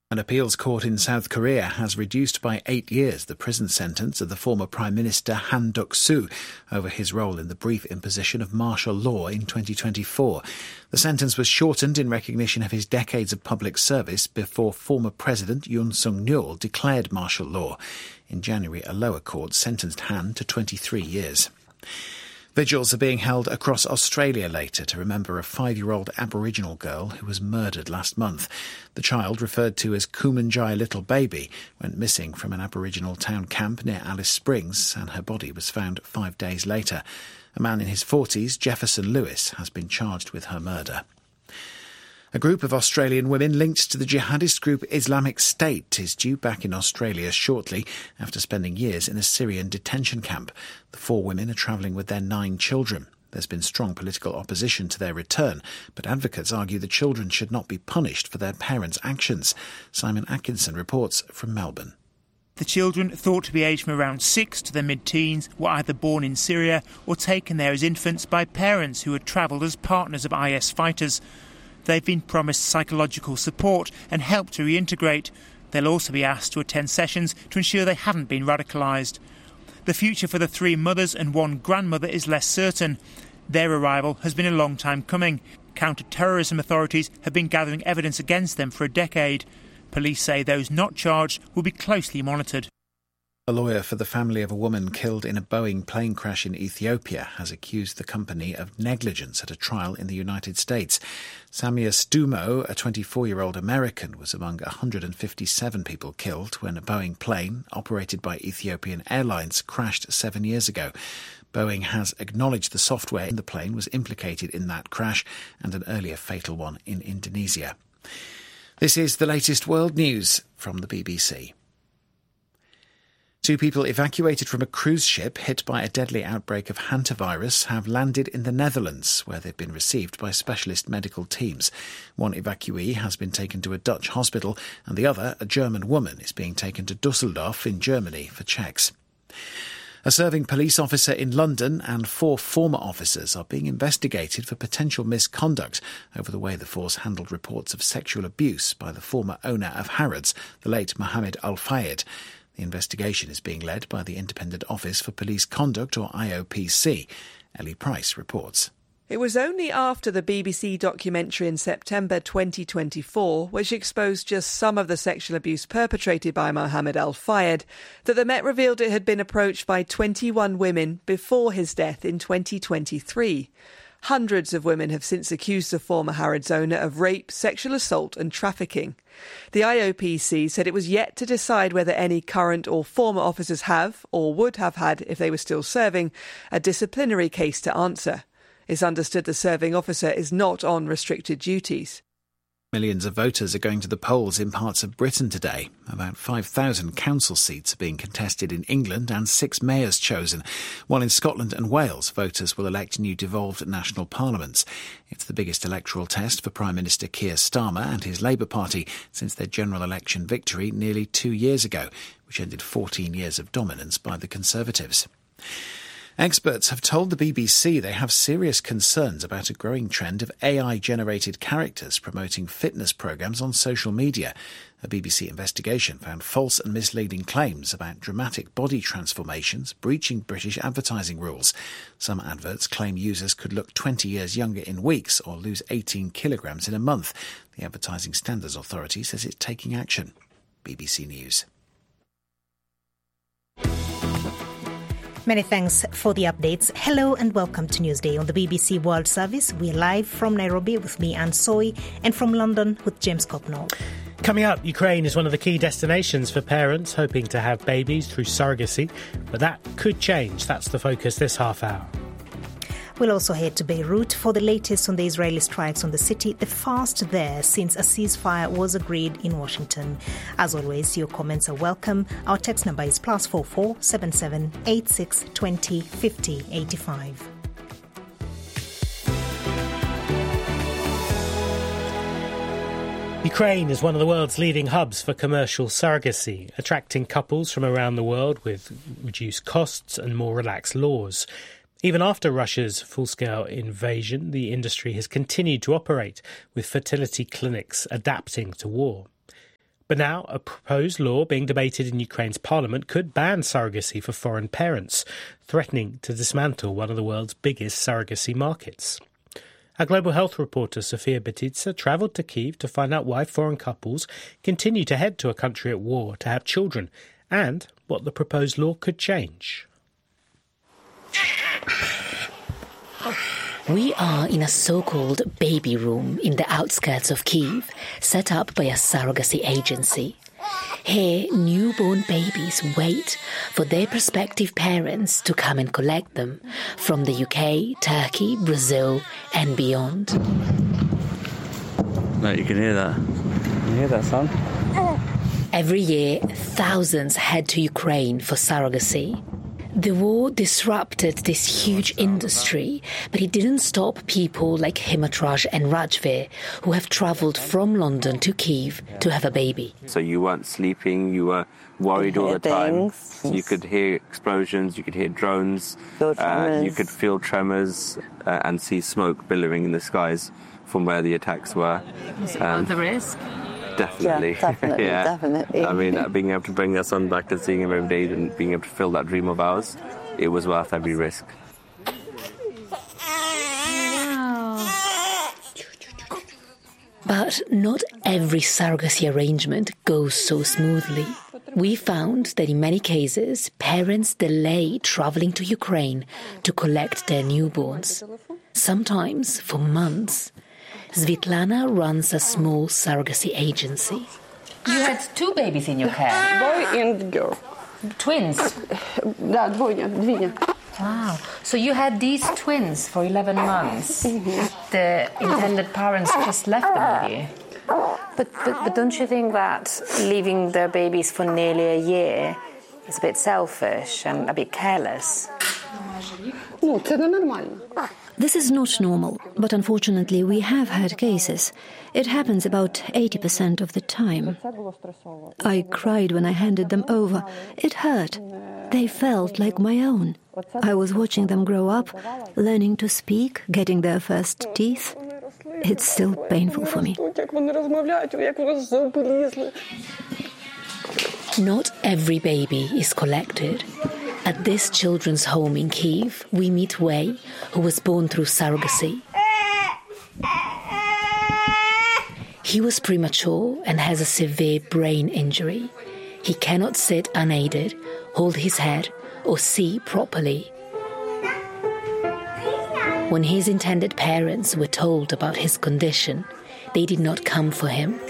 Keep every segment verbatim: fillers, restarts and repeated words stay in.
An appeals court in South Korea has reduced by eight years the prison sentence of the former Prime Minister Han Duck-soo over his role in the brief imposition of martial law in twenty twenty-four. The sentence was shortened in recognition of his decades of public service before former President Yoon Suk-yeol declared martial law. In January, a lower court sentenced Han to twenty-three years. Vigils are being held across Australia later to remember a five-year-old Aboriginal girl who was murdered last month. The child, referred to as Kumanjai Little Baby, went missing from an Aboriginal town camp near Alice Springs, and her body was found five days later. A man in his forties, Jefferson Lewis, has been charged with her murder. A group of Australian women linked to the jihadist group Islamic State is due back in Australia shortly after spending years in a Syrian detention camp. The four women are travelling with their nine children. There's been strong political opposition to their return, but advocates argue the children should not be punished for their parents' actions. Simon Atkinson reports from Melbourne. The children, thought to be aged from around six to their mid-teens, were either born in Syria or taken there as infants by parents who had travelled as partners of I S fighters. They've been promised psychological support and help to reintegrate. They'll also be asked to attend sessions to ensure they haven't been radicalised. The future for the three mothers and one grandmother is less certain. Their arrival has been a long time coming. Counter-terrorism authorities have been gathering evidence against them for a decade. Police say those not charged will be closely monitored. A lawyer for the family of a woman killed in a Boeing plane crash in Ethiopia has accused the company of negligence at a trial in the United States. Samia Stumo, a twenty-four-year-old American, was among one hundred fifty-seven people killed when a Boeing plane, operated by Ethiopian Airlines, crashed seven years ago. Boeing has acknowledged the software in the plane was implicated in that crash and an earlier fatal one in Indonesia. This is the latest world news from the B B C. Two people evacuated from a cruise ship hit by a deadly outbreak of hantavirus have landed in the Netherlands, where they've been received by specialist medical teams. One evacuee has been taken to a Dutch hospital, and the other, a German woman, is being taken to Dusseldorf in Germany for checks. A serving police officer in London and four former officers are being investigated for potential misconduct over the way the force handled reports of sexual abuse by the former owner of Harrods, the late Mohammed Al-Fayed. The investigation is being led by the Independent Office for Police Conduct, or I O P C. Ellie Price reports. It was only after the B B C documentary in September twenty twenty-four, which exposed just some of the sexual abuse perpetrated by Mohammed Al-Fayed, that the Met revealed it had been approached by twenty-one women before his death in twenty twenty-three. Hundreds of women have since accused the former Harrods owner of rape, sexual assault and trafficking. The I O P C said it was yet to decide whether any current or former officers have, or would have had if they were still serving, a disciplinary case to answer. It's understood the serving officer is not on restricted duties. Millions of voters are going to the polls in parts of Britain today. About five thousand council seats are being contested in England and six mayors chosen. While in Scotland and Wales, voters will elect new devolved national parliaments. It's the biggest electoral test for Prime Minister Keir Starmer and his Labour Party since their general election victory nearly two years ago, which ended fourteen years of dominance by the Conservatives. Experts have told the B B C they have serious concerns about a growing trend of A I-generated characters promoting fitness programmes on social media. A B B C investigation found false and misleading claims about dramatic body transformations breaching British advertising rules. Some adverts claim users could look twenty years younger in weeks or lose eighteen kilograms in a month. The Advertising Standards Authority says it's taking action. B B C News. Many thanks for the updates. Hello and welcome to Newsday on the B B C World Service. We're live from Nairobi with me, Anne Soy, and from London with James Copnall. Coming up, Ukraine is one of the key destinations for parents hoping to have babies through surrogacy, but that could change. That's the focus this half hour. We'll also head to Beirut for the latest on the Israeli strikes on the city, the first there since a ceasefire was agreed in Washington. As always, your comments are welcome. Our text number is plus four four seven seven eight six twenty fifty eighty five. Ukraine is one of the world's leading hubs for commercial surrogacy, attracting couples from around the world with reduced costs and more relaxed laws. Even after Russia's full-scale invasion, the industry has continued to operate, with fertility clinics adapting to war. But now a proposed law being debated in Ukraine's parliament could ban surrogacy for foreign parents, threatening to dismantle one of the world's biggest surrogacy markets. Our global health reporter Sofia Betitsa travelled to Kyiv to find out why foreign couples continue to head to a country at war to have children and what the proposed law could change. We are in a so-called baby room in the outskirts of Kyiv, set up by a surrogacy agency. Here, newborn babies wait for their prospective parents to come and collect them from the U K, Turkey, Brazil and beyond. No, you can hear that. You hear that sound? Every year, thousands head to Ukraine for surrogacy. The war disrupted this huge industry, but it didn't stop people like Himatraj and Rajveer, who have travelled from London to Kyiv to have a baby. So you weren't sleeping, you were worried all the time. You could hear explosions, you could hear drones, uh, you could feel tremors uh, and see smoke billowing in the skies from where the attacks were. Was it worth the risk? Definitely. Yeah, definitely, yeah. definitely. I mean, uh, being able to bring our son back and seeing him every day and being able to fulfill that dream of ours, it was worth every risk. But not every surrogacy arrangement goes so smoothly. We found that in many cases, parents delay travelling to Ukraine to collect their newborns, sometimes for months. Svitlana runs a small surrogacy agency. You had two babies in your care? Boy and girl. Twins? Да, двойня, двиня. Wow. So you had these twins for eleven months. Mm-hmm. The intended parents just left them with you. But, but, but don't you think that leaving their babies for nearly a year is a bit selfish and a bit careless? Ну, це ненормально. This is not normal, but unfortunately we have had cases. It happens about eighty percent of the time. I cried when I handed them over. It hurt. They felt like my own. I was watching them grow up, learning to speak, getting their first teeth. It's still painful for me. Not every baby is collected. At this children's home in Kyiv, we meet Wei, who was born through surrogacy. He was premature and has a severe brain injury. He cannot sit unaided, hold his head, or see properly. When his intended parents were told about his condition, they did not come for him.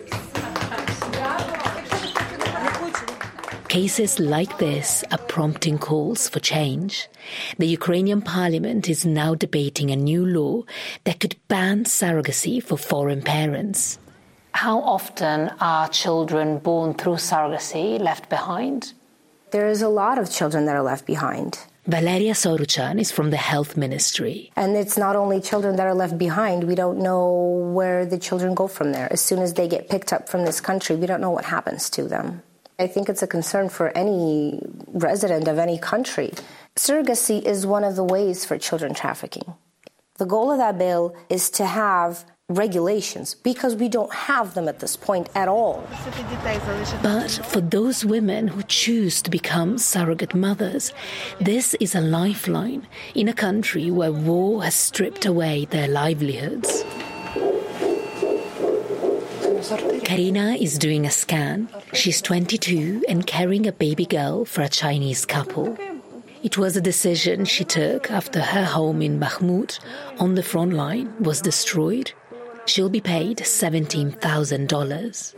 Cases like this are prompting calls for change. The Ukrainian parliament is now debating a new law that could ban surrogacy for foreign parents. How often are children born through surrogacy left behind? There is a lot of children that are left behind. Valeria Soruchan is from the Health Ministry. And it's not only children that are left behind. We don't know where the children go from there. As soon as they get picked up from this country, we don't know what happens to them. I think it's a concern for any resident of any country. Surrogacy is one of the ways for children trafficking. The goal of that bill is to have regulations because we don't have them at this point at all. But for those women who choose to become surrogate mothers, this is a lifeline in a country where war has stripped away their livelihoods. Karina is doing a scan. She's twenty-two and carrying a baby girl for a Chinese couple. It was a decision she took after her home in Bakhmut on the front line was destroyed. She'll be paid seventeen thousand dollars.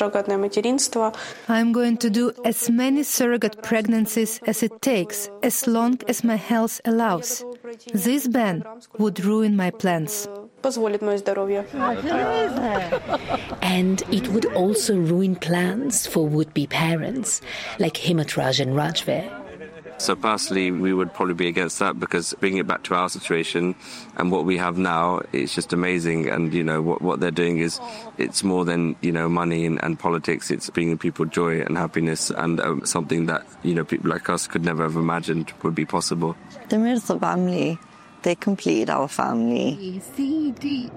I'm going to do as many surrogate pregnancies as it takes, as long as my health allows. This ban would ruin my plans. And it would also ruin plans for would-be parents, like Himatraj and Rajveer. So personally, we would probably be against that because bringing it back to our situation and what we have now, it's just amazing. And, you know, what, what they're doing is it's more than, you know, money and, and politics. It's bringing people joy and happiness and um, something that, you know, people like us could never have imagined would be possible. They complete our family. A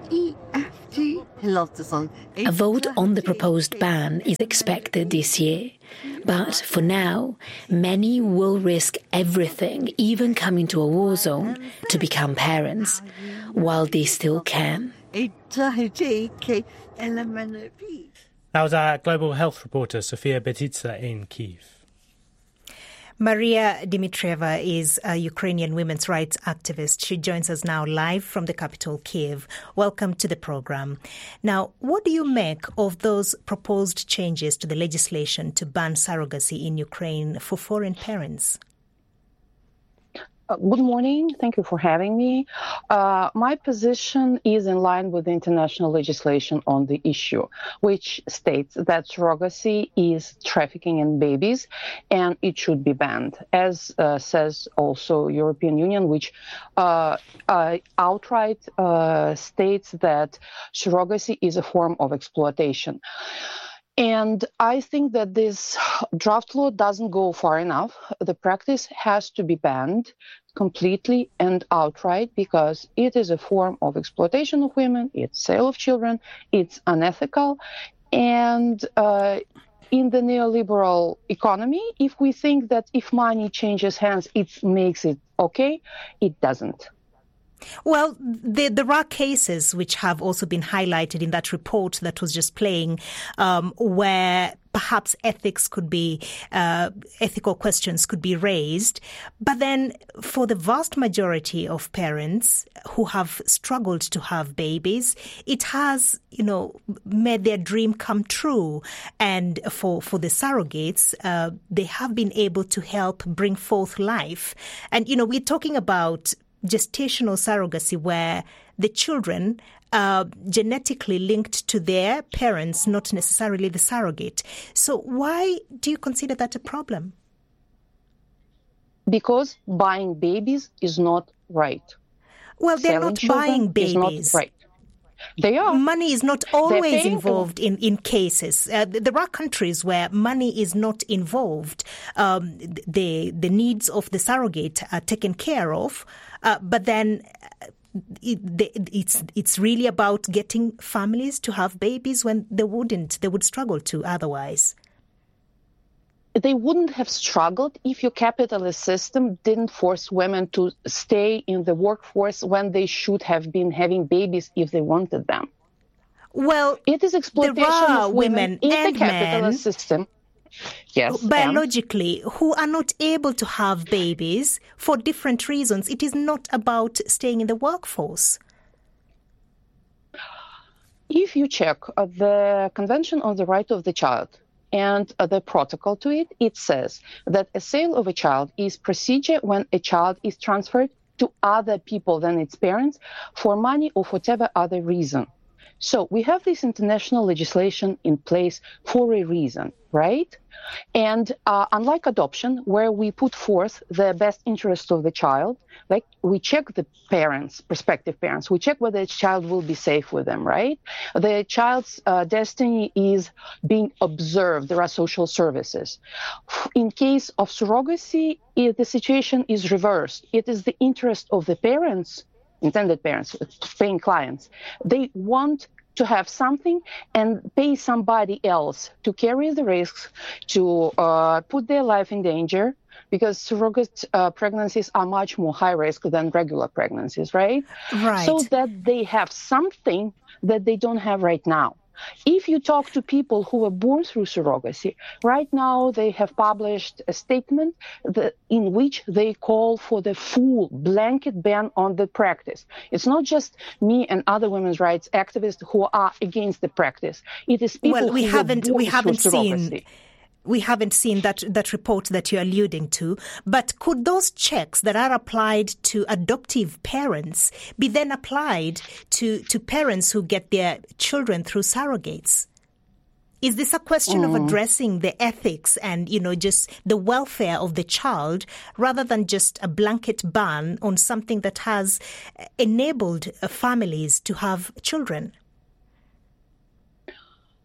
vote on the proposed ban is expected this year. But for now, many will risk everything, even coming to a war zone, to become parents, while they still can. That was our global health reporter, Sofia Betitsa, in Kyiv. Maria Dmitrieva is a Ukrainian women's rights activist. She joins us now live from the capital, Kyiv. Welcome to the program. Now, what do you make of those proposed changes to the legislation to ban surrogacy in Ukraine for foreign parents? Uh, good morning. Thank you for having me. Uh, my position is in line with the international legislation on the issue, which states that surrogacy is trafficking in babies and it should be banned, as uh, says also European Union, which uh, uh, outright uh, states that surrogacy is a form of exploitation. And I think that this draft law doesn't go far enough. The practice has to be banned completely and outright because it is a form of exploitation of women, it's sale of children, it's unethical. And uh, in the neoliberal economy, if we think that if money changes hands, it makes it okay, it doesn't. Well, there, there are cases which have also been highlighted in that report that was just playing, um, where perhaps ethics could be, uh, ethical questions could be raised. But then for the vast majority of parents who have struggled to have babies, it has, you know, made their dream come true. And for, for the surrogates, uh, they have been able to help bring forth life. And, you know, we're talking about gestational surrogacy where the children are genetically linked to their parents, not necessarily the surrogate. So why do you consider that a problem? Because buying babies is not right. Well, they're Selling not buying babies. Is not right. They are. Money is not always involved in, in cases. Uh, there are countries where money is not involved. Um, the, the needs of the surrogate are taken care of. Uh, but then it, it's it's really about getting families to have babies when they wouldn't, they would struggle to otherwise. They wouldn't have struggled if your capitalist system didn't force women to stay in the workforce when they should have been having babies if they wanted them. Well, it is exploitation there are of women, women in and the capitalist men system. Yes, biologically, and? who are not able to have babies for different reasons. It is not about staying in the workforce. If you check uh, the Convention on the Right of the Child and uh, the protocol to it, it says that a sale of a child is procedure when a child is transferred to other people than its parents for money or whatever other reason. So we have this international legislation in place for a reason, right? And uh, unlike adoption, where we put forth the best interest of the child, like we check the parents, prospective parents, we check whether the child will be safe with them, right? The child's uh, destiny is being observed. There are social services. In case of surrogacy, it, the situation is reversed. It is the interest of the parents, intended parents, paying clients. They want to have something and pay somebody else to carry the risks, to uh, put their life in danger, because surrogate uh, pregnancies are much more high risk than regular pregnancies, right? Right. So that they have something that they don't have right now. If you talk to people who were born through surrogacy, right now they have published a statement that, in which they call for the full blanket ban on the practice. It's not just me and other women's rights activists who are against the practice. It is people well, we who haven't were born we haven't through surrogacy. seen. We haven't seen that, that report that you're alluding to, but could those checks that are applied to adoptive parents be then applied to, to parents who get their children through surrogates? Is this a question mm. of addressing the ethics and, you know, just the welfare of the child rather than just a blanket ban on something that has enabled families to have children?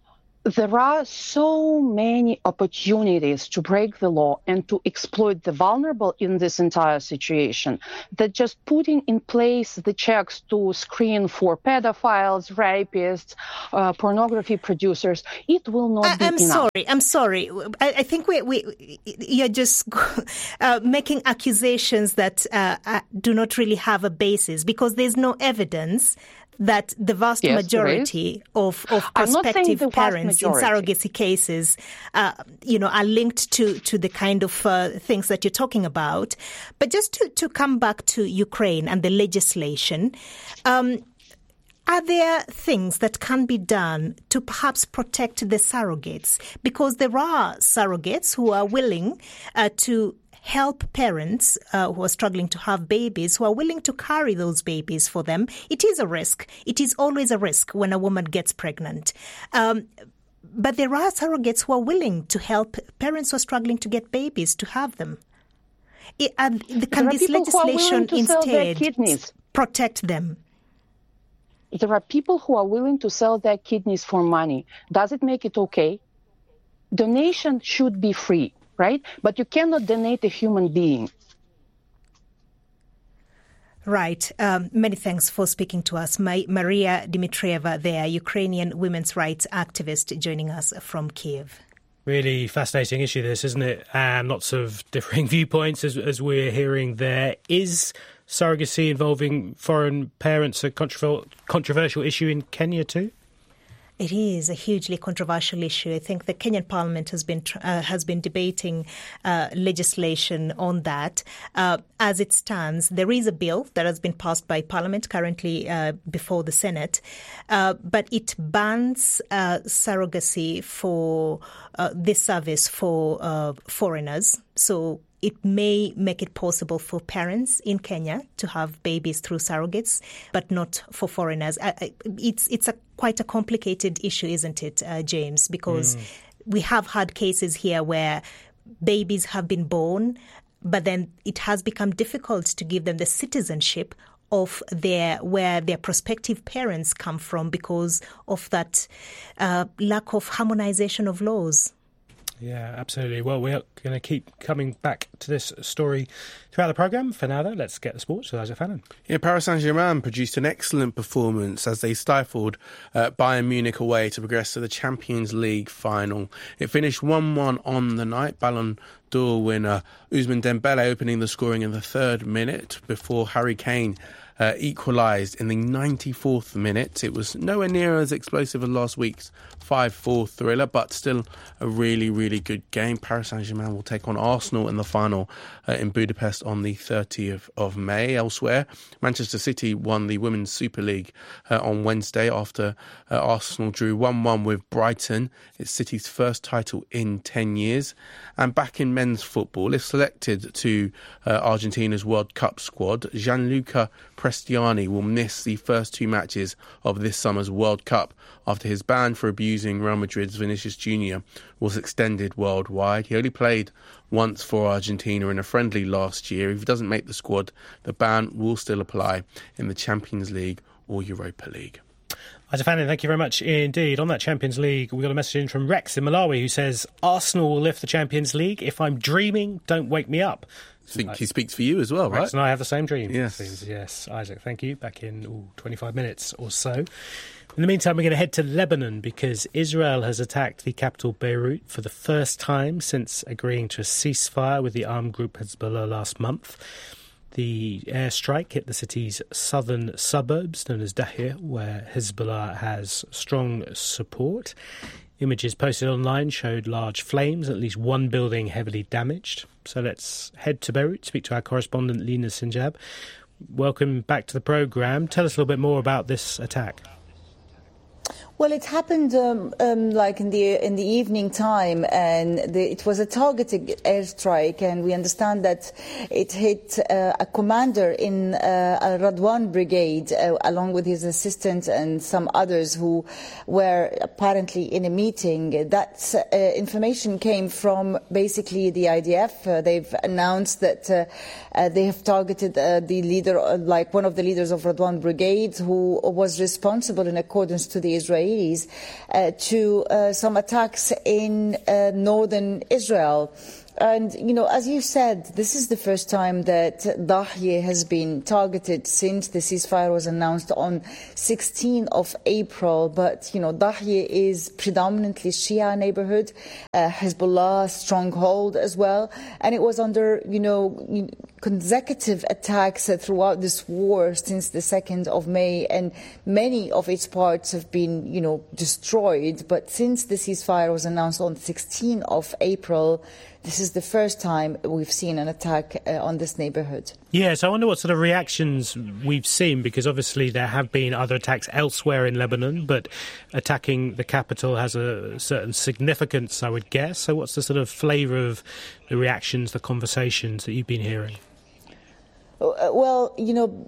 There are so many opportunities to break the law and to exploit the vulnerable in this entire situation that just putting in place the checks to screen for pedophiles, rapists, uh, pornography producers, it will not I, be I'm enough. sorry. I'm sorry. I, I think we, we you're just uh, making accusations that uh, uh, do not really have a basis because there's no evidence that the vast yes, majority of, of prospective parents in surrogacy cases, uh, you know, are linked to, to the kind of uh, things that you're talking about. But just to, to come back to Ukraine and the legislation, um, are there things that can be done to perhaps protect the surrogates? Because there are surrogates who are willing uh, to help parents uh, who are struggling to have babies, who are willing to carry those babies for them. It is a risk. It is always a risk when a woman gets pregnant. Um, but there are surrogates who are willing to help parents who are struggling to get babies to have them. It, and the, can this legislation instead protect them? There are people who are willing to sell their kidneys for money. Does it make it okay? Donation should be free. Right? But you cannot donate a human being. Right. Um, many thanks for speaking to us. My, Maria Dmitrieva there, Ukrainian women's rights activist, joining us from Kiev. Really fascinating issue, this, isn't it? And lots of differing viewpoints, as, as we're hearing there. Is surrogacy involving foreign parents a controversial, controversial issue in Kenya too? It is a hugely controversial issue. I think the Kenyan Parliament has been uh, has been debating uh, legislation on that. Uh, as it stands, there is a bill that has been passed by Parliament currently uh, before the Senate, uh, but it bans uh, surrogacy for uh, this service for uh, foreigners. So it may make it possible for parents in Kenya to have babies through surrogates, but not for foreigners. It's it's a quite a complicated issue, isn't it, uh, James? Because mm. we have had cases here where babies have been born, but then it has become difficult to give them the citizenship of their where their prospective parents come from because of that uh, lack of harmonization of laws. Yeah, absolutely. Well, we're going to keep coming back to this story throughout the programme. For now, though, let's get the sports with Isaac Fannin. Yeah, Paris Saint-Germain produced an excellent performance as they stifled uh, Bayern Munich away to progress to the Champions League final. It finished one one on the night. Ballon d'Or winner Ousmane Dembele opening the scoring in the third minute before Harry Kane Uh, equalised in the ninety-fourth minute. It was nowhere near as explosive as last week's five four thriller, but still a really, really good game. Paris Saint-Germain will take on Arsenal in the final uh, in Budapest on the thirtieth of May. Elsewhere, Manchester City won the Women's Super League uh, on Wednesday after uh, Arsenal drew one one with Brighton. It's City's first title in ten years. And back in men's football, if selected to uh, Argentina's World Cup squad, Gianluca Prestiani will miss the first two matches of this summer's World Cup after his ban for abusing Real Madrid's Vinicius Junior was extended worldwide. He only played once for Argentina in a friendly last year. If he doesn't make the squad, the ban will still apply in the Champions League or Europa League. Isaac Fannin, thank you very much indeed. On that Champions League, we got a message in from Rex in Malawi who says, Arsenal will lift the Champions League. If I'm dreaming, don't wake me up. I think he speaks for you as well, right? Rex and I have the same dream. Yes. Yes, Isaac, thank you. Back in ooh, twenty-five minutes or so. In the meantime, we're going to head to Lebanon because Israel has attacked the capital Beirut for the first time since agreeing to a ceasefire with the armed group Hezbollah last month. The airstrike hit the city's southern suburbs, known as Dahir, where Hezbollah has strong support. Images posted online showed large flames, at least one building heavily damaged. So let's head to Beirut, speak to our correspondent Lina Sinjab. Welcome back to the programme. Tell us a little bit more about this attack. Well, it happened um, um, like in the in the evening time, and the, it was a targeted airstrike, and we understand that it hit uh, a commander in uh, a Radwan brigade, uh, along with his assistant and some others who were apparently in a meeting. That uh, information came from basically the I D F. Uh, they've announced that uh, uh, they have targeted uh, the leader, uh, like one of the leaders of Radwan brigade, who was responsible in accordance to the Israeli Israelis uh, to uh, some attacks in uh, northern Israel. And, you know, as you said, this is the first time that Dahye has been targeted since the ceasefire was announced on sixteenth of April. But, you know, Dahye is predominantly Shia neighborhood, uh, Hezbollah stronghold as well. And it was under, you know, consecutive attacks throughout this war since the second of May. And many of its parts have been, you know, destroyed. But since the ceasefire was announced on sixteenth of April, this is the first time we've seen an attack uh, on this neighborhood. Yes, I wonder what sort of reactions we've seen, because obviously there have been other attacks elsewhere in Lebanon, but attacking the capital has a certain significance, I would guess. So what's the sort of flavour of the reactions, the conversations that you've been hearing? Well, you know,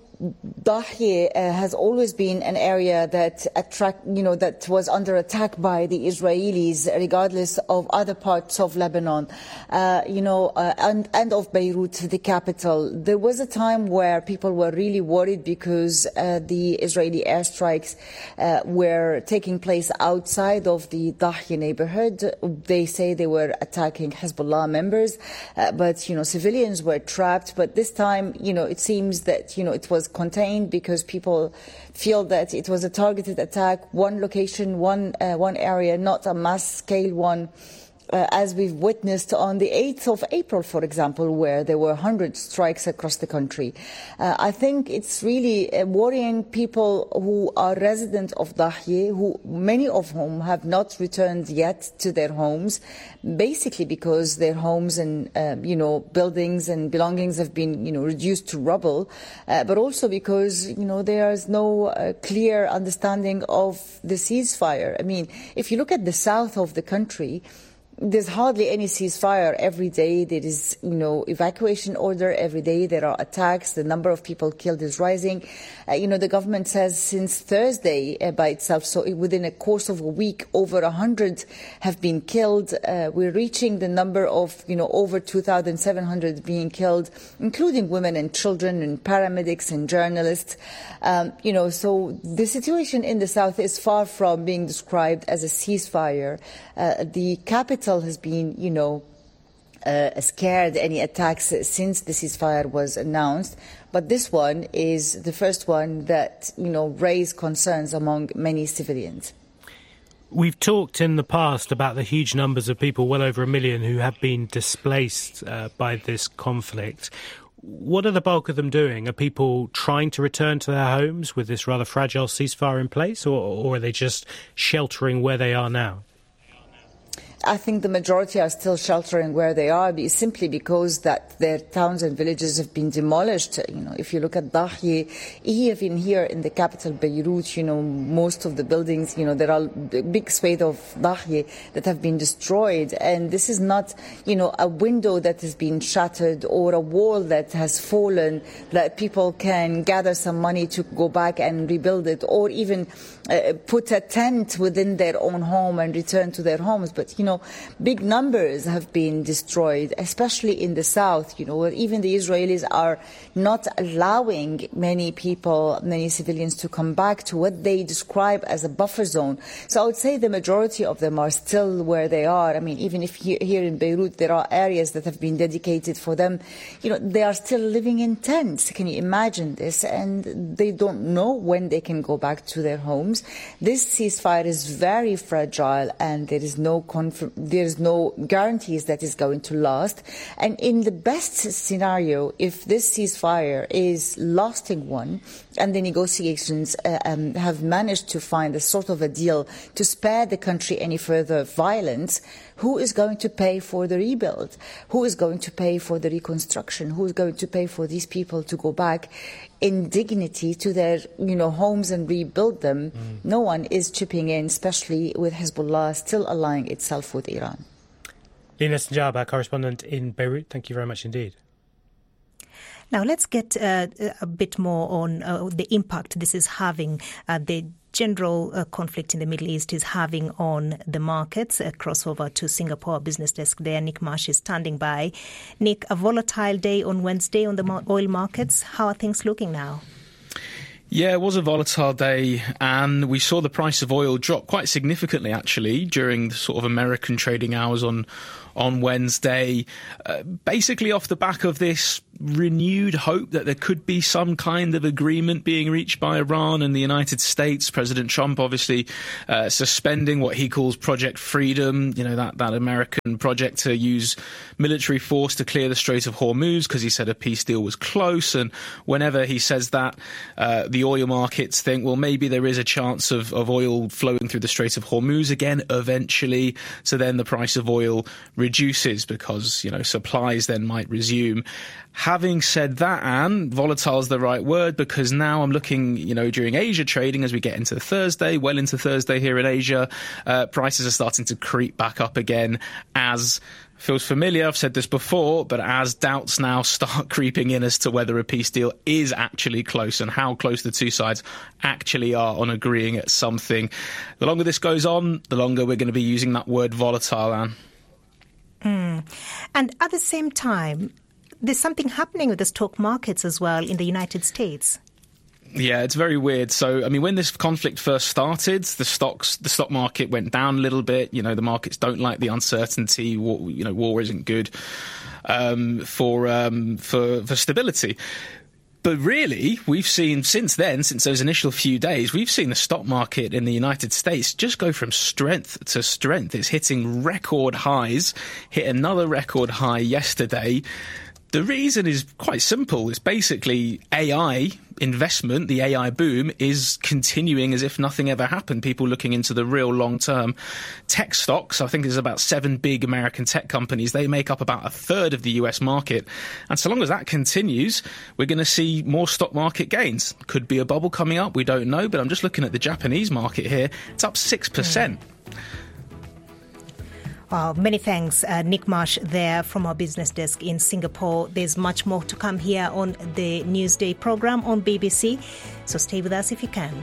Dahye uh, has always been an area that attract, you know, that was under attack by the Israelis, regardless of other parts of Lebanon, uh, you know, uh, and, and of Beirut, the capital. There was a time where people were really worried because uh, the Israeli airstrikes uh, were taking place outside of the Dahye neighborhood. They say they were attacking Hezbollah members, uh, but, you know, civilians were trapped. But this time, you know, it seems that, you know, it was contained because people feel that it was a targeted attack, one location, one uh, one area, not a mass-scale one, uh, as we've witnessed on the eighth of April, for example, where there were one hundred strikes across the country. Uh, I think it's really uh, worrying people who are residents of Dahye, who many of whom have not returned yet to their homes, basically because their homes and uh, you know buildings and belongings have been you know reduced to rubble, uh, but also because you know there is no uh, clear understanding of the ceasefire. I mean, if you look at the south of the country, there's hardly any ceasefire. Every day there is, you know, evacuation order. Every day there are attacks. The number of people killed is rising. Uh, you know, the government says since Thursday uh, by itself, so within a course of a week, over a hundred have been killed. Uh, we're reaching the number of, you know, over two thousand seven hundred being killed, including women and children and paramedics and journalists. Um, you know, so the situation in the south is far from being described as a ceasefire. Uh, the capital has been, you know, uh, scared any attacks since the ceasefire was announced. But this one is the first one that, you know, raised concerns among many civilians. We've talked in the past about the huge numbers of people, well over a million, who have been displaced uh, by this conflict. What are the bulk of them doing? Are people trying to return to their homes with this rather fragile ceasefire in place, or, or are they just sheltering where they are now? I think the majority are still sheltering where they are, simply because that their towns and villages have been demolished. You know, if you look at Dahye, even here in the capital Beirut, you know, most of the buildings, you know, there are a big swathe of Dahye that have been destroyed. And this is not, you know, a window that has been shattered or a wall that has fallen that people can gather some money to go back and rebuild it, or even uh, put a tent within their own home and return to their homes. But, you know, big numbers have been destroyed, especially in the south, you know, where even the Israelis are not allowing many people, many civilians to come back to what they describe as a buffer zone. So I would say the majority of them are still where they are. I mean, even if here, here in Beirut there are areas that have been dedicated for them, you know, they are still living in tents. Can you imagine this? And they don't know when they can go back to their homes. This ceasefire is very fragile, and there is no confirmation. There's no guarantees that it's going to last. And in the best scenario, if this ceasefire is lasting one, and the negotiations uh, um, have managed to find a sort of a deal to spare the country any further violence, who is going to pay for the rebuild? Who is going to pay for the reconstruction? Who is going to pay for these people to go back in dignity to their, you know, homes and rebuild them? Mm. No one is chipping in, especially with Hezbollah still allying itself with Iran. Lina Sanjab, our correspondent in Beirut, thank you very much indeed. Now let's get uh, a bit more on uh, the impact this is having, uh, the general uh, conflict in the Middle East is having on the markets. A crossover to Singapore business desk there. Nick Marsh is standing by. Nick, a volatile day on Wednesday on the oil markets. How are things looking now? Yeah, it was a volatile day, and we saw the price of oil drop quite significantly, actually, during the sort of American trading hours on on Wednesday, uh, basically off the back of this renewed hope that there could be some kind of agreement being reached by Iran and the United States. President Trump obviously uh, suspending what he calls Project Freedom, you know, that, that American project to use military force to clear the Strait of Hormuz, because he said a peace deal was close. And whenever he says that, uh, the oil markets think, well, maybe there is a chance of, of oil flowing through the Strait of Hormuz again eventually. So then the price of oil reduces because, you know, supplies then might resume. Having said that, Anne, volatile is the right word, because now I'm looking, you know, during Asia trading as we get into Thursday, well into Thursday here in Asia, uh, prices are starting to creep back up again as feels familiar, I've said this before, but as doubts now start creeping in as to whether a peace deal is actually close and how close the two sides actually are on agreeing at something. The longer this goes on, the longer we're going to be using that word volatile, Anne. Mm. And at the same time, there's something happening with the stock markets as well in the United States. Yeah, it's very weird. So, I mean, when this conflict first started, the stocks, the stock market went down a little bit. You know, the markets don't like the uncertainty. War, you know, war isn't good um, for um, for for stability. But really, we've seen since then, since those initial few days, we've seen the stock market in the United States just go from strength to strength. It's hitting record highs, hit another record high yesterday. The reason is quite simple. It's basically A I investment, the A I boom, is continuing as if nothing ever happened. People looking into the real long-term tech stocks. I think there's about seven big American tech companies. They make up about a third of the U S market. And so long as that continues, we're going to see more stock market gains. Could be a bubble coming up. We don't know. But I'm just looking at the Japanese market here. It's up six percent. Mm. Wow, many thanks, uh, Nick Marsh there from our business desk in Singapore. There's much more to come here on the Newsday programme on B B C, so stay with us if you can.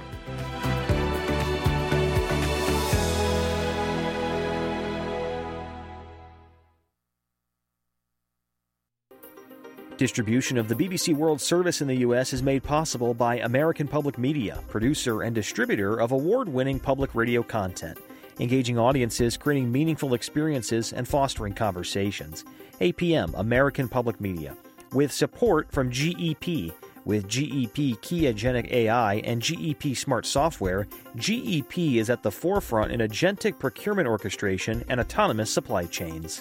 Distribution of the B B C World Service in the U S is made possible by American Public Media, producer and distributor of award-winning public radio content, engaging audiences, creating meaningful experiences, and fostering conversations. A P M, American Public Media, with support from G E P. With G E P Key Agentic A I and G E P Smart Software, G E P is at the forefront in agentic procurement orchestration and autonomous supply chains.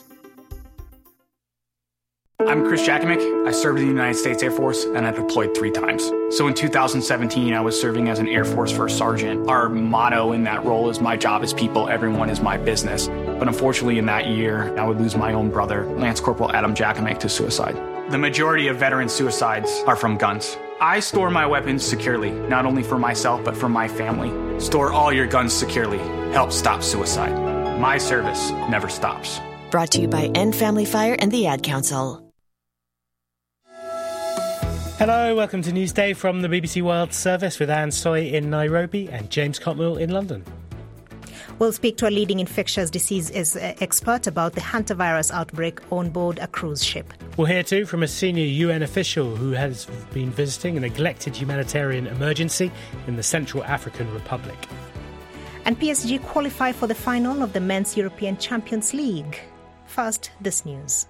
I'm Chris Jakimick. I served in the United States Air Force, and I deployed three times. So in two thousand seventeen, I was serving as an Air Force First Sergeant. Our motto in that role is, my job is people, everyone is my business. But unfortunately, in that year, I would lose my own brother, Lance Corporal Adam Jakimick, to suicide. The majority of veteran suicides are from guns. I store my weapons securely, not only for myself, but for my family. Store all your guns securely. Help stop suicide. My service never stops. Brought to you by End Family Fire and the Ad Council. Hello, welcome to Newsday from the B B C World Service with Anne Soy in Nairobi and James Cotmill in London. We'll speak to a leading infectious disease expert about the hantavirus outbreak on board a cruise ship. We'll hear too from a senior U N official who has been visiting a neglected humanitarian emergency in the Central African Republic. And P S G qualify for the final of the Men's European Champions League. First, this news.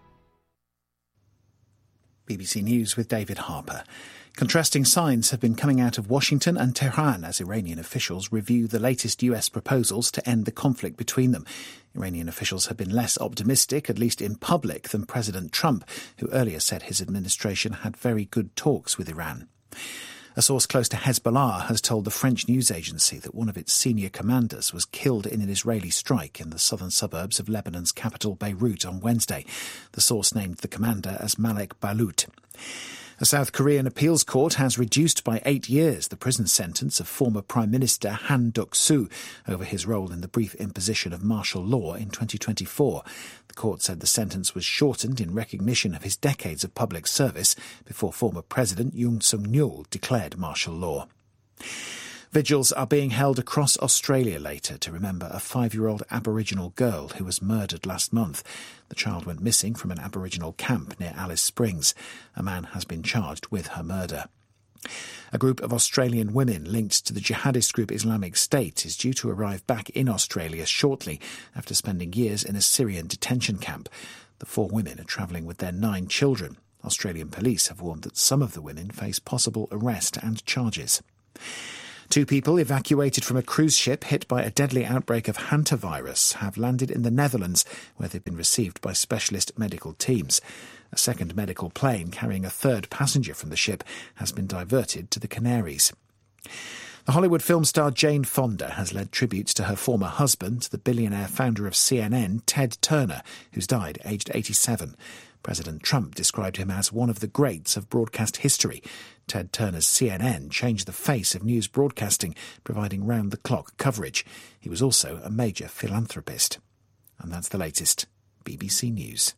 B B C News with David Harper. Contrasting signs have been coming out of Washington and Tehran as Iranian officials review the latest U S proposals to end the conflict between them. Iranian officials have been less optimistic, at least in public, than President Trump, who earlier said his administration had very good talks with Iran. A source close to Hezbollah has told the French news agency that one of its senior commanders was killed in an Israeli strike in the southern suburbs of Lebanon's capital Beirut on Wednesday. The source named the commander as Malek Balut. A South Korean appeals court has reduced by eight years the prison sentence of former Prime Minister Han Duck-soo over his role in the brief imposition of martial law in twenty twenty-four. The court said the sentence was shortened in recognition of his decades of public service before former President Yoon Suk-yeol declared martial law. Vigils are being held across Australia later to remember a five-year-old Aboriginal girl who was murdered last month. The child went missing from an Aboriginal camp near Alice Springs. A man has been charged with her murder. A group of Australian women linked to the jihadist group Islamic State is due to arrive back in Australia shortly after spending years in a Syrian detention camp. The four women are travelling with their nine children. Australian police have warned that some of the women face possible arrest and charges. Two people evacuated from a cruise ship hit by a deadly outbreak of hantavirus have landed in the Netherlands, where they've been received by specialist medical teams. A second medical plane carrying a third passenger from the ship has been diverted to the Canaries. The Hollywood film star Jane Fonda has led tributes to her former husband, the billionaire founder of C N N, Ted Turner, who's died aged eighty-seven. President Trump described him as one of the greats of broadcast history. Ted Turner's C N N changed the face of news broadcasting, providing round-the-clock coverage. He was also a major philanthropist. And that's the latest. B B C News.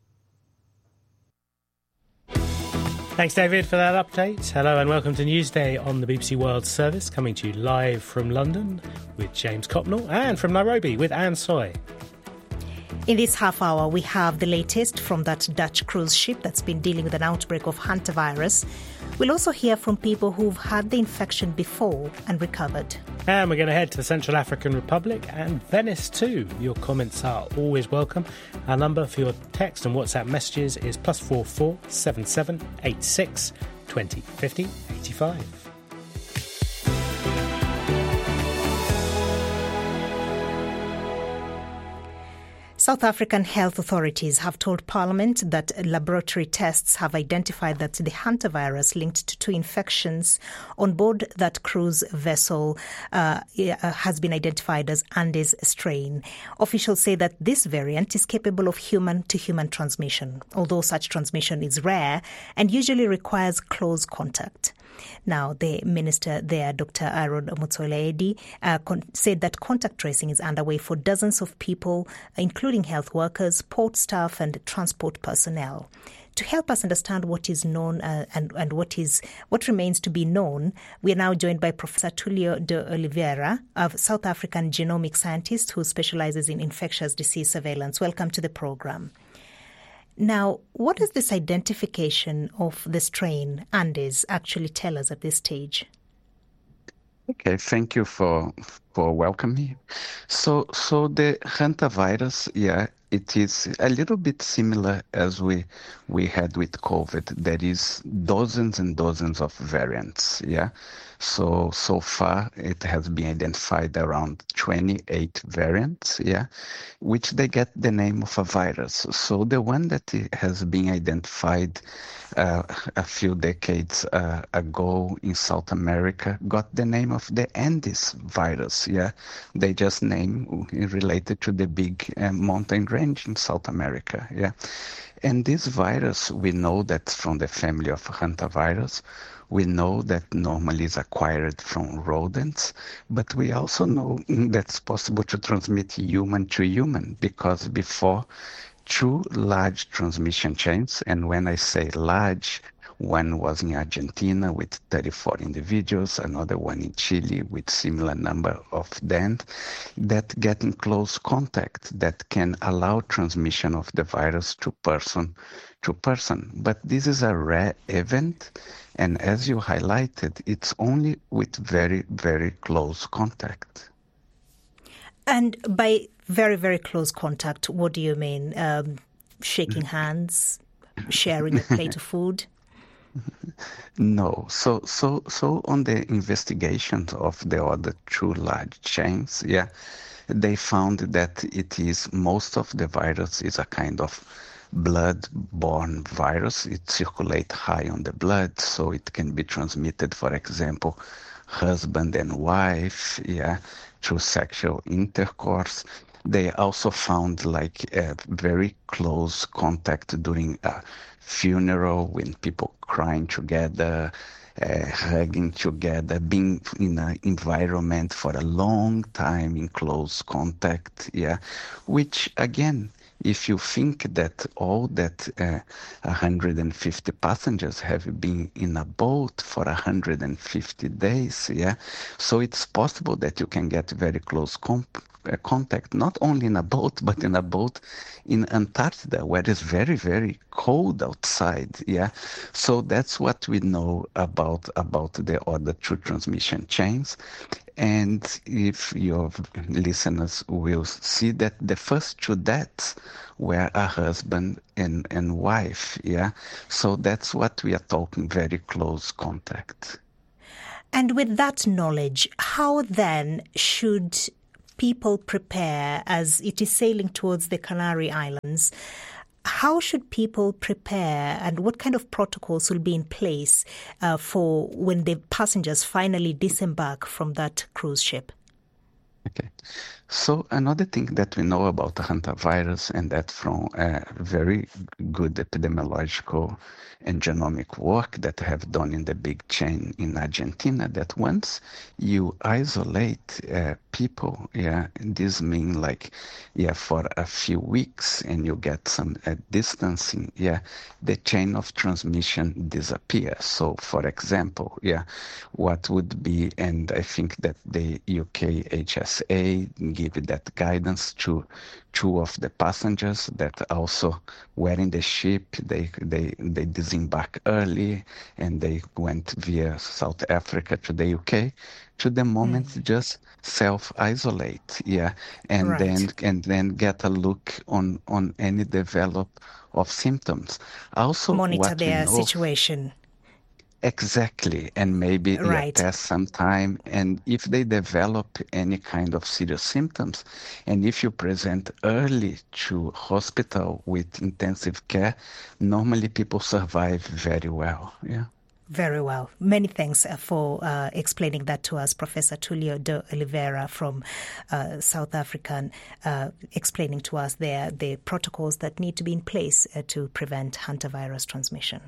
Thanks, David, for that update. Hello and welcome to Newsday on the B B C World Service, coming to you live from London with James Copnell and from Nairobi with Anne Soy. In this half hour, we have the latest from that Dutch cruise ship that's been dealing with an outbreak of hantavirus. We'll also hear from people who've had the infection before and recovered. And we're going to head to the Central African Republic and Venice too. Your comments are always welcome. Our number for your text and WhatsApp messages is plus four four seven seven eight six twenty fifty eighty-five. South African health authorities have told Parliament that laboratory tests have identified that the hantavirus linked to two infections on board that cruise vessel uh, has been identified as Andes strain. Officials say that this variant is capable of human-to-human transmission, although such transmission is rare and usually requires close contact. Now, the minister there, Doctor Aaron Motsoaledi, uh, con- said that contact tracing is underway for dozens of people, including health workers, port staff and transport personnel. To help us understand what is known uh, and, and what is what remains to be known, we are now joined by Professor Tulio de Oliveira, a South African genomic scientist who specializes in infectious disease surveillance. Welcome to the program. Now, what does this identification of the strain, Andes, actually tell us at this stage? Okay, thank you for for welcoming me. So, so the hantavirus, yeah, it is a little bit similar as we we had with COVID. There is dozens and dozens of variants, yeah. So, so far it has been identified around twenty-eight variants, yeah, which they get the name of a virus. So the one that has been identified uh, a few decades uh, ago in South America got the name of the Andes virus, yeah. They just name related to the big uh, mountain range in South America, yeah. And this virus, we know that from the family of hantavirus. We know that normally is acquired from rodents, but we also know that it's possible to transmit human to human because before two large transmission chains, and when I say large, one was in Argentina with thirty-four individuals, another one in Chile with similar number of them, that get in close contact that can allow transmission of the virus to person to person. But this is a rare event. And as you highlighted, it's only with very, very close contact. And by very, very close contact, what do you mean? Um, shaking hands, sharing a plate of food? No. So, so, so on the investigations of the other two large chains, yeah, they found that it is most of the virus is a kind of blood-borne virus. It circulates high on the blood, so it can be transmitted, for example, husband and wife, yeah, through sexual intercourse. They also found like a very close contact during a funeral when people crying together, uh, hugging together, being in an environment for a long time in close contact, yeah, which again, if you think that all that uh, one hundred fifty passengers have been in a boat for one hundred fifty days, yeah, so it's possible that you can get very close comp- uh, contact, not only in a boat, but in a boat in Antarctica, where it's very, very cold outside. Yeah, so that's what we know about about the other two transmission chains. And if your listeners will see that the first two deaths were a husband and, and wife, yeah? So that's what we are talking, very close contact. And with that knowledge, how then should people prepare as it is sailing towards the Canary Islands? How should people prepare, and what kind of protocols will be in place uh, for when the passengers finally disembark from that cruise ship? Okay. So another thing that we know about the hantavirus, and that from uh, very good epidemiological and genomic work that have done in the big chain in Argentina, that once you isolate uh, people, yeah, this means like, yeah, for a few weeks and you get some uh, distancing, yeah, the chain of transmission disappears. So for example, yeah, what would be, and I think that the U K H S A give that guidance to two of the passengers that also were in the ship. They they they disembarked early and they went via South Africa to the U K. To the moment, mm. just self-isolate, yeah, and right. then and then get a look on on any develop of symptoms. Also, monitor their know, situation. Exactly, and maybe right. yeah, test some time. And if they develop any kind of serious symptoms, and if you present early to hospital with intensive care, normally people survive very well. Yeah. Very well. Many thanks for uh, explaining that to us, Professor Tulio de Oliveira from uh, South Africa, uh, explaining to us there the protocols that need to be in place uh, to prevent hantavirus transmission.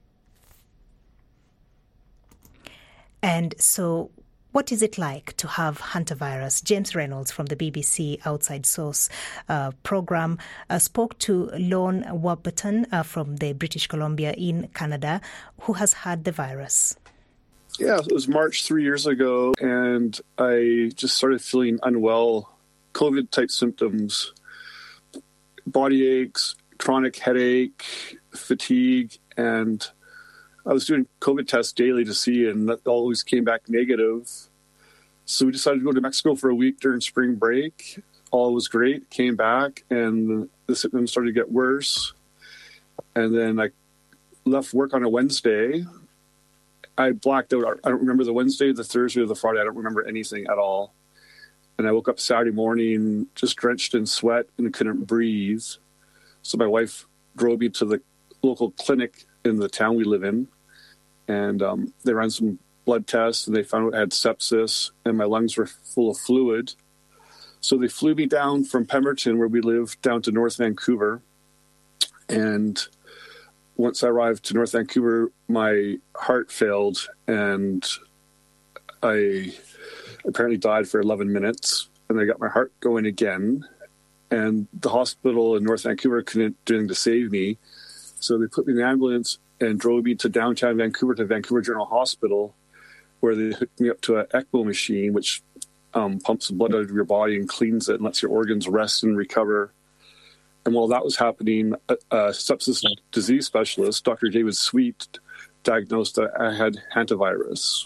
And so what is it like to have hantavirus? James Reynolds from the B B C Outside Source uh, program uh, spoke to Lorne Warburton uh, from the British Columbia in Canada, who has had the virus. Yeah, it was March three years ago, and I just started feeling unwell, COVID-type symptoms, body aches, chronic headache, fatigue, and I was doing COVID tests daily to see, and that always came back negative. So we decided to go to Mexico for a week during spring break. All was great, came back, and the symptoms started to get worse. And then I left work on a Wednesday. I blacked out. I don't remember the Wednesday, the Thursday, or the Friday. I don't remember anything at all. And I woke up Saturday morning just drenched in sweat and couldn't breathe. So my wife drove me to the local clinic in the town we live in, and um, they ran some blood tests, and they found out I had sepsis, and my lungs were full of fluid. So they flew me down from Pemberton, where we live, down to North Vancouver. And once I arrived to North Vancouver, my heart failed, and I apparently died for eleven minutes, and I got my heart going again. And the hospital in North Vancouver couldn't do anything to save me. So they put me in an ambulance and drove me to downtown Vancouver to Vancouver General Hospital, where they hooked me up to an ECMO machine, which um, pumps the blood out of your body and cleans it and lets your organs rest and recover. And while that was happening, a, a sepsis disease specialist, Doctor David Sweet, diagnosed that I had hantavirus.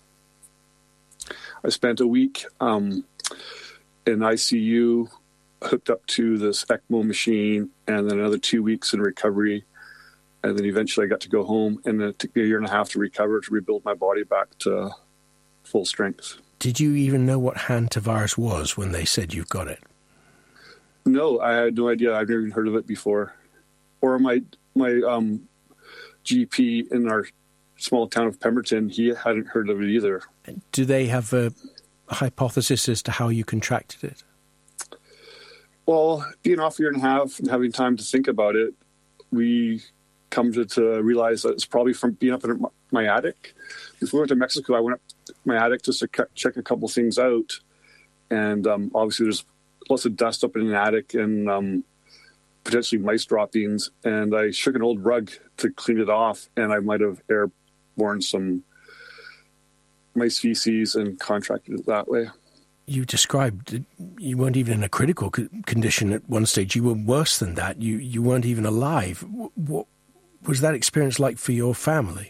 I spent a week um, in I C U, hooked up to this ECMO machine, and then another two weeks in recovery. And then eventually I got to go home, and it took me a year and a half to recover, to rebuild my body back to full strength. Did you even know what hantavirus was when they said you've got it? No, I had no idea. I've never even heard of it before. Or my my um, G P in our small town of Pemberton, he hadn't heard of it either. Do they have a hypothesis as to how you contracted it? Well, being off a year and a half and having time to think about it, we come to, to realize that it's probably from being up in my attic. Before we went to Mexico, I went up to my attic just to check a couple things out. And um, obviously there's lots of dust up in an attic and um, potentially mice droppings. And I shook an old rug to clean it off, and I might have airborne some mice feces and contracted it that way. you described, you weren't even in a critical condition at one stage. You were worse than that. You you weren't even alive. What was that experience like for your family?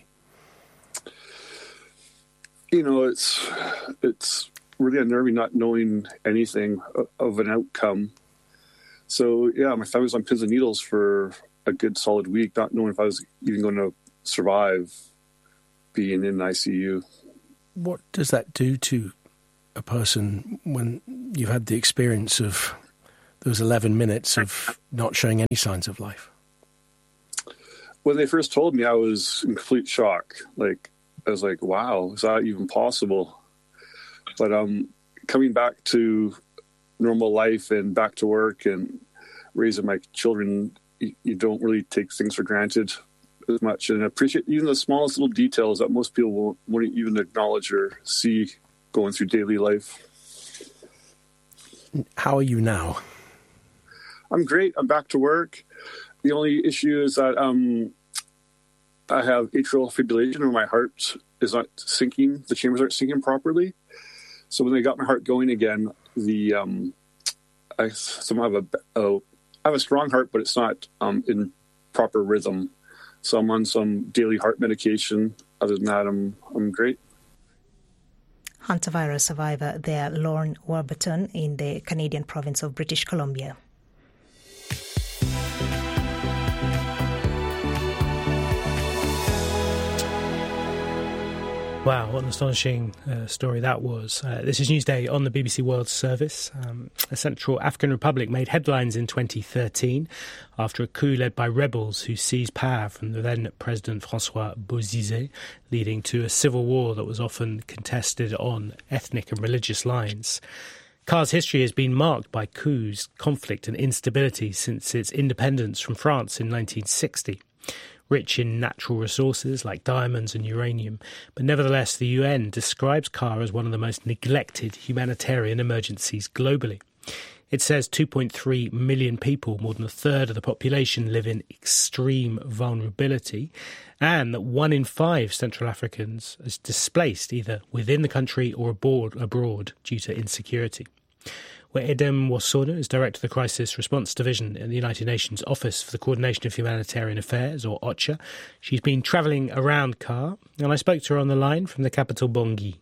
You know, it's it's really unnerving not knowing anything of an outcome. So, yeah, my family was on pins and needles for a good solid week, not knowing if I was even going to survive being in I C U. What does that do to a person when you've had the experience of those eleven minutes of not showing any signs of life? When they first told me, I was in complete shock. Like, I was like, wow, is that even possible? But um, coming back to normal life and back to work and raising my children, you, you don't really take things for granted as much, and appreciate even the smallest little details that most people won't, won't even acknowledge or see going through daily life. How are you now? I'm great. I'm back to work. The only issue is that um, I have atrial fibrillation and my heart is not syncing. The chambers aren't syncing properly. So when they got my heart going again, the um, I somehow have a, a I have a strong heart, but it's not um, in proper rhythm. So I'm on some daily heart medication. Other than that, I'm I'm great. Hantavirus survivor there, Lorne Warburton, in the Canadian province of British Columbia. Wow, what an astonishing uh, story that was. Uh, this is Newsday on the B B C World Service. Um, a Central African Republic made headlines in twenty thirteen after a coup led by rebels who seized power from the then President Francois Bozizé, leading to a civil war that was often contested on ethnic and religious lines. C A R's history has been marked by coups, conflict and instability since its independence from France in nineteen sixty. Rich in natural resources like diamonds and uranium, but nevertheless the U N describes C A R as one of the most neglected humanitarian emergencies globally. It says two point three million people, more than a third of the population, live in extreme vulnerability, and that one in five Central Africans is displaced either within the country or abroad, abroad due to insecurity. Where Edem Wasona is Director of the Crisis Response Division in the United Nations Office for the Coordination of Humanitarian Affairs, or OCHA. She's been travelling around C A R, and I spoke to her on the line from the capital, Bangui.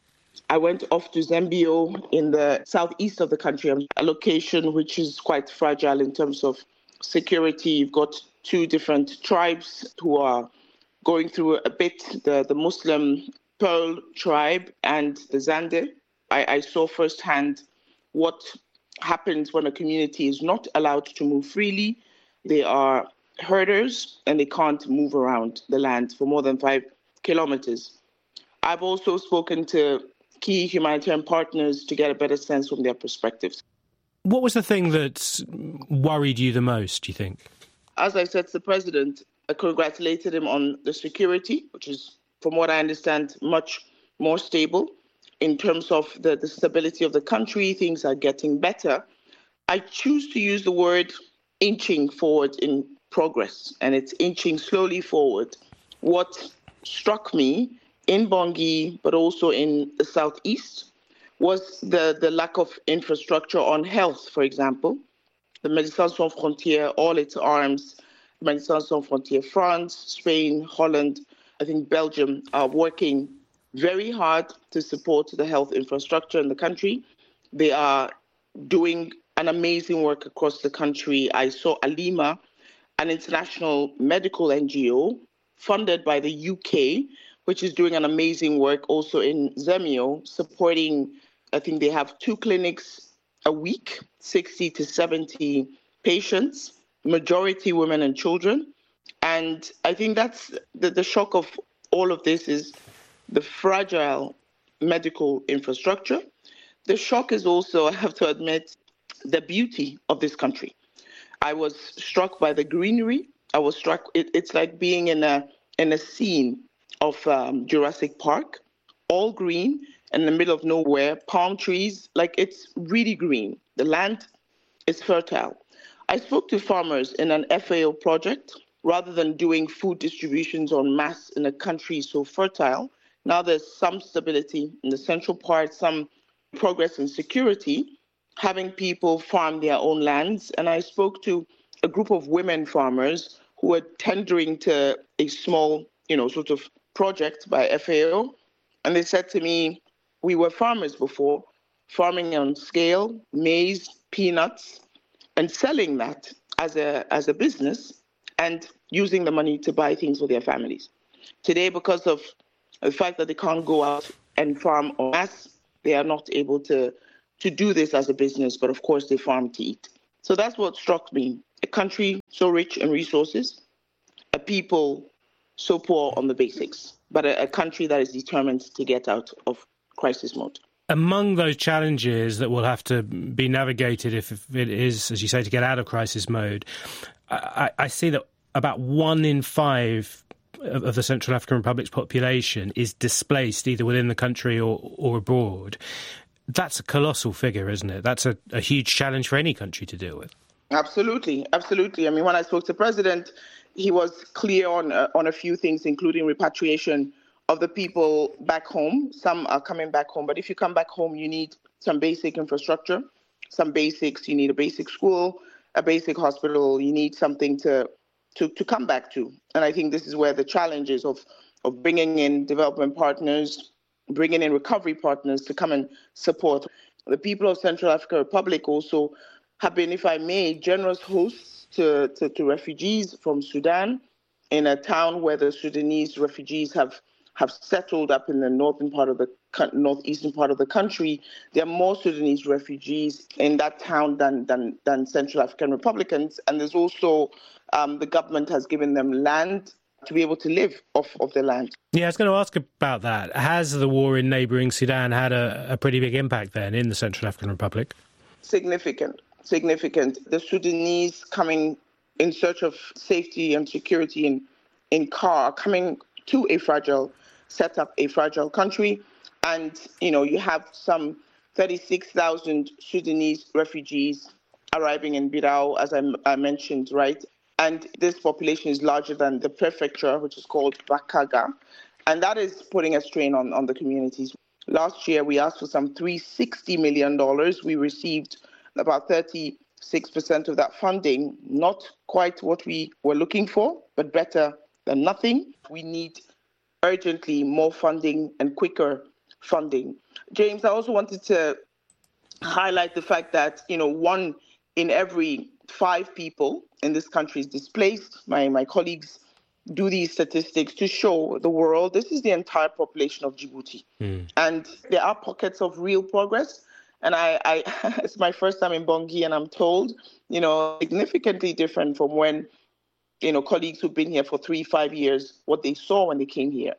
I went off to Zambio in the southeast of the country, a location which is quite fragile in terms of security. You've got two different tribes who are going through a bit, the, the Muslim Pearl tribe and the Zande. I, I saw firsthand what happens when a community is not allowed to move freely. They are herders and they can't move around the land for more than five kilometers. I've also spoken to key humanitarian partners to get a better sense from their perspectives. What was the thing that worried you the most, do you think? As I said to the president, I congratulated him on the security, which is, from what I understand, much more stable. In terms of the, the stability of the country, things are getting better. I choose to use the word inching forward in progress, and it's inching slowly forward. What struck me in Bangui, but also in the southeast, was the, the lack of infrastructure on health, for example. The Médecins Sans Frontières, all its arms, Médecins Sans Frontières France, Spain, Holland, I think Belgium, are working very hard to support the health infrastructure in the country. They are doing an amazing work across the country. I saw Alima, an international medical N G O funded by the U K, which is doing an amazing work also in Zemio, supporting, I think they have two clinics a week, sixty to seventy patients, majority women and children. And I think that's the, the shock of all of this is the fragile medical infrastructure. The shock is also, I have to admit, the beauty of this country. I was struck by the greenery. I was struck, it, it's like being in a in a scene of um, Jurassic Park, all green, in the middle of nowhere, palm trees, like it's really green. The land is fertile. I spoke to farmers in an F A O project. Rather than doing food distributions en masse in a country so fertile, now there's some stability in the central part, some progress in security, having people farm their own lands. And I spoke to a group of women farmers who were tendering to a small, you know, sort of project by F A O. And they said to me, we were farmers before, farming on scale, maize, peanuts, and selling that as a as a business and using the money to buy things for their families. Today, because of the fact that they can't go out and farm en masse, they are not able to, to do this as a business, but of course they farm to eat. So that's what struck me. A country so rich in resources, a people so poor on the basics, but a, a country that is determined to get out of crisis mode. Among those challenges that will have to be navigated if it is, as you say, to get out of crisis mode, I, I see that about one in five of the Central African Republic's population is displaced either within the country or, or abroad. That's a colossal figure, isn't it? That's a, a huge challenge for any country to deal with. Absolutely, absolutely. I mean, when I spoke to the president, he was clear on uh, on a few things, including repatriation of the people back home. Some are coming back home, but if you come back home, you need some basic infrastructure, some basics. You need a basic school, a basic hospital. You need something to to, to come back to. And I think this is where the challenge is of, of bringing in development partners, bringing in recovery partners to come and support. The people of Central African Republic also have been, if I may, generous hosts to, to, to refugees from Sudan in a town where the Sudanese refugees have, have settled up in the northern part of the northeastern part of the country. There are more Sudanese refugees in that town than than, than Central African Republicans. And there's also um, the government has given them land to be able to live off of the land. Yeah, I was going to ask about that. Has the war in neighbouring Sudan had a, a pretty big impact then in the Central African Republic? Significant, significant. The Sudanese coming in search of safety and security in, in car, coming to a fragile, set up a fragile country. And, you know, you have some thirty-six thousand Sudanese refugees arriving in Birao, as I, I mentioned, right? And this population is larger than the prefecture, which is called Bakaga. And that is putting a strain on, on the communities. Last year, we asked for some three hundred sixty million dollars. We received about thirty-six percent of that funding. Not quite what we were looking for, but better than nothing. We need urgently more funding and quicker funding. James, I also wanted to highlight the fact that, you know, one in every five people in this country is displaced. My, my colleagues do these statistics to show the world this is the entire population of Djibouti. Mm. And there are pockets of real progress. And I, I it's my first time in Bangui, and I'm told, you know, significantly different from when, you know, colleagues who've been here for three, five years, what they saw when they came here.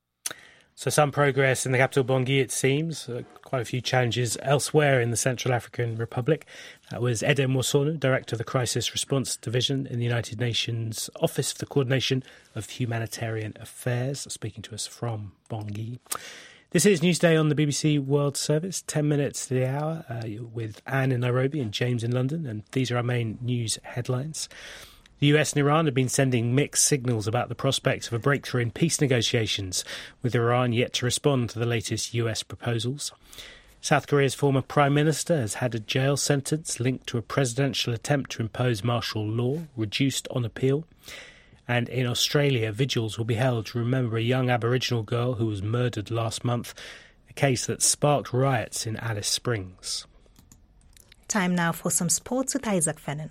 So some progress in the capital, Bangui, it seems. Uh, quite a few challenges elsewhere in the Central African Republic. That was Ede Mosono, Director of the Crisis Response Division in the United Nations Office for the Coordination of Humanitarian Affairs, speaking to us from Bangui. This is Newsday on the B B C World Service, ten minutes to the hour, uh, with Anne in Nairobi and James in London. And these are our main news headlines. The U S and Iran have been sending mixed signals about the prospects of a breakthrough in peace negotiations, with Iran yet to respond to the latest U S proposals. South Korea's former Prime Minister has had a jail sentence linked to a presidential attempt to impose martial law, reduced on appeal. And in Australia, vigils will be held to remember a young Aboriginal girl who was murdered last month, a case that sparked riots in Alice Springs. Time now for some sports with Isaac Fennan.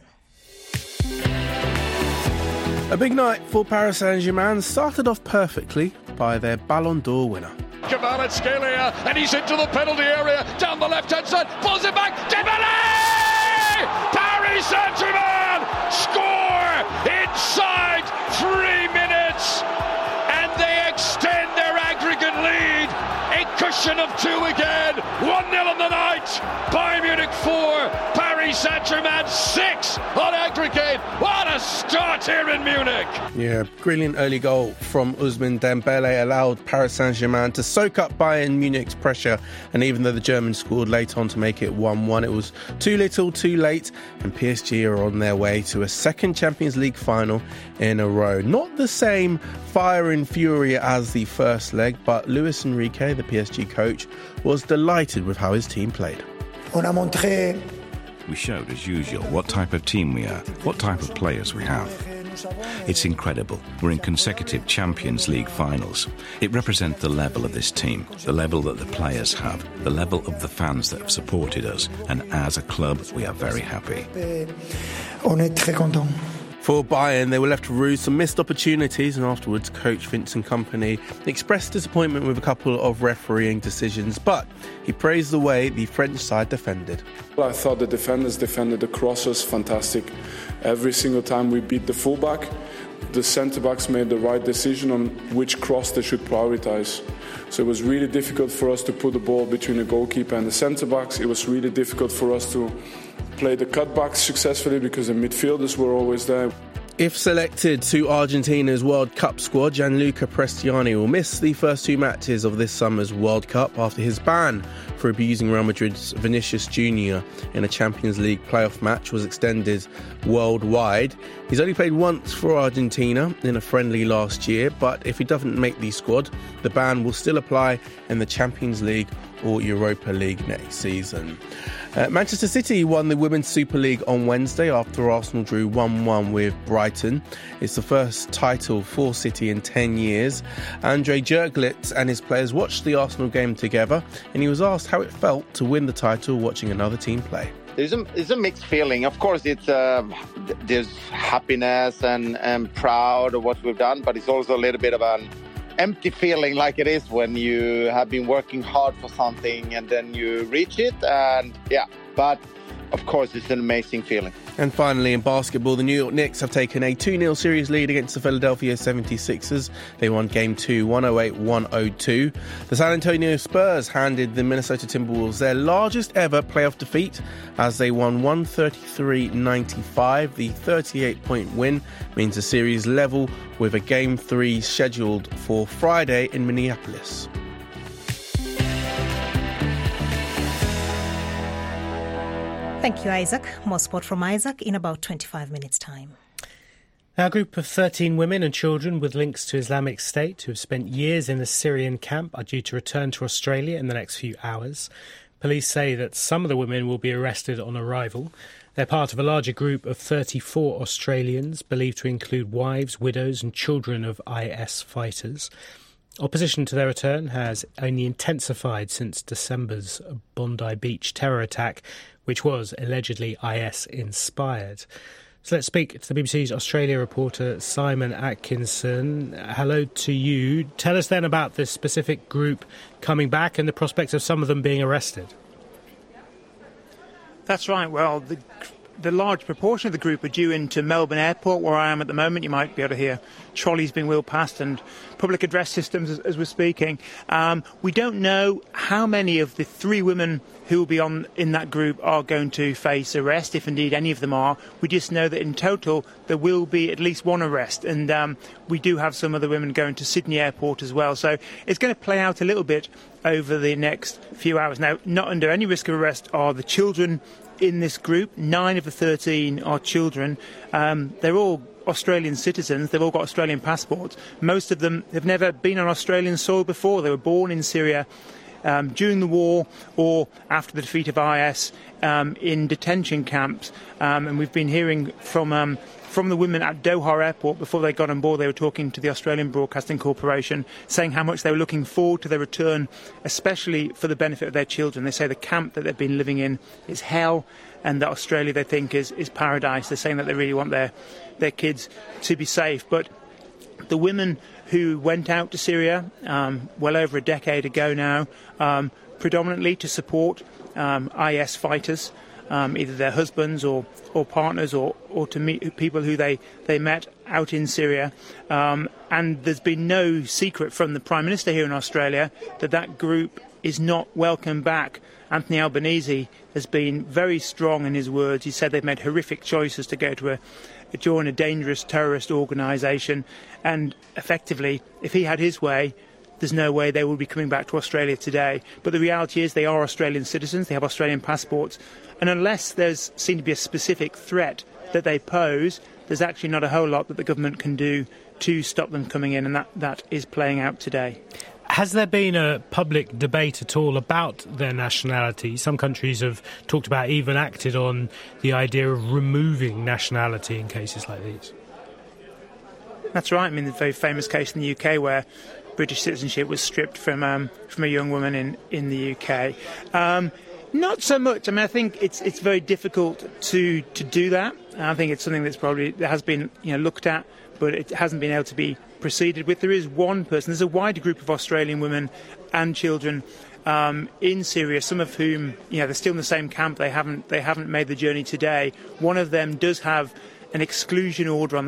A big night for Paris Saint-Germain, started off perfectly by their Ballon d'Or winner. Kvaratskhelia, and he's into the penalty area, down the left-hand side, pulls it back, Dembélé! Paris Saint-Germain score inside three minutes, and they extend their aggregate lead. A cushion of two again, one nil on the night, Bayern Munich four, Paris Saint-Germain Saint-Germain six on aggregate. What a start here in Munich. Yeah, brilliant early goal from Ousmane Dembele allowed Paris Saint-Germain to soak up Bayern Munich's pressure, and even though the Germans scored late on to make it one one, it was too little too late, and P S G are on their way to a second Champions League final in a row. Not the same fire and fury as the first leg, but Luis Enrique, the P S G coach, was delighted with how his team played. We showed, as usual, what type of team we are, what type of players we have. It's incredible. We're in consecutive Champions League finals. It represents the level of this team, the level that the players have, the level of the fans that have supported us, and as a club, we are very happy. For Bayern, they were left to rue some missed opportunities, and afterwards coach Vincent Kompany expressed disappointment with a couple of refereeing decisions, but he praised the way the French side defended. I thought the defenders defended the crosses fantastic. Every single time we beat the fullback, the centre-backs made the right decision on which cross they should prioritise. So it was really difficult for us to put the ball between the goalkeeper and the centre-backs. It was really difficult for us to play the cutbacks successfully because the midfielders were always there. If selected to Argentina's World Cup squad, Gianluca Prestiani will miss the first two matches of this summer's World Cup after his ban for abusing Real Madrid's Vinicius Junior in a Champions League playoff match was extended worldwide. He's only played once for Argentina in a friendly last year, but if he doesn't make the squad, the ban will still apply in the Champions League or Europa League next season. Uh, Manchester City won the Women's Super League on Wednesday after Arsenal drew one one with Brighton. It's the first title for City in ten years. Andre Jerglitz and his players watched the Arsenal game together, and he was asked how it felt to win the title watching another team play. There's a, it's a mixed feeling. Of course, it's uh, there's happiness and, and proud of what we've done, but it's also a little bit of an empty feeling, like it is when you have been working hard for something and then you reach it. And yeah, but of course it's an amazing feeling. And finally, in basketball, the New York Knicks have taken a two nil series lead against the Philadelphia seventy-sixers. They won Game two, one oh eight to one oh two. The San Antonio Spurs handed the Minnesota Timberwolves their largest ever playoff defeat as they won one thirty-three ninety-five. The thirty-eight point win means the series level with a Game three scheduled for Friday in Minneapolis. Thank you, Isaac. More sport from Isaac in about twenty-five minutes' time. A group of thirteen women and children with links to Islamic State who have spent years in a Syrian camp are due to return to Australia in the next few hours. Police say that some of the women will be arrested on arrival. They're part of a larger group of thirty-four Australians, believed to include wives, widows and children of I S fighters. Opposition to their return has only intensified since December's Bondi Beach terror attack, which was allegedly I S-inspired. So let's speak to the B B C's Australia reporter Simon Atkinson. Hello to you. Tell us then about this specific group coming back and the prospects of some of them being arrested. That's right. Well, the the large proportion of the group are due into Melbourne Airport, where I am at the moment. You might be able to hear trolleys being wheeled past and public address systems as, as we're speaking. Um, we don't know how many of the three women who will be on in that group are going to face arrest, if indeed any of them are. We just know that in total there will be at least one arrest, and um, we do have some other women going to Sydney Airport as well. So it's going to play out a little bit over the next few hours. Now, not under any risk of arrest are the children in this group. Nine of the thirteen are children. Um, they're all Australian citizens. They've all got Australian passports. Most of them have never been on Australian soil before. They were born in Syria um, during the war or after the defeat of I S um, in detention camps. Um, and we've been hearing from um, from the women at Doha Airport before they got on board. They were talking to the Australian Broadcasting Corporation, saying how much they were looking forward to their return, especially for the benefit of their children. They say the camp that they've been living in is hell, and that Australia, they think, is, is paradise. They're saying that they really want their, their kids to be safe. But the women who went out to Syria um, well over a decade ago now, um, predominantly to support um, I S fighters, Um, either their husbands or, or partners or, or to meet people who they, they met out in Syria. Um, and there's been no secret from the Prime Minister here in Australia that that group is not welcome back. Anthony Albanese has been very strong in his words. He said they've made horrific choices to go to a, a join a dangerous terrorist organisation, and effectively, if he had his way, there's no way they would be coming back to Australia today. But the reality is they are Australian citizens, they have Australian passports, and unless there's seen to be a specific threat that they pose, there's actually not a whole lot that the government can do to stop them coming in, and that, that is playing out today. Has there been a public debate at all about their nationality? Some countries have talked about, even acted on the idea of removing nationality in cases like these. That's right. I mean, the very famous case in the U K where British citizenship was stripped from um, from a young woman in, in the U K. Um, not so much. I mean, I think it's it's very difficult to, to do that. I think it's something that's probably that has been you know looked at, but it hasn't been able to be proceeded with. There is one person. There's a wider group of Australian women and children um, in Syria. Some of whom you know they're still in the same camp. They haven't they haven't made the journey today. One of them does have an exclusion order on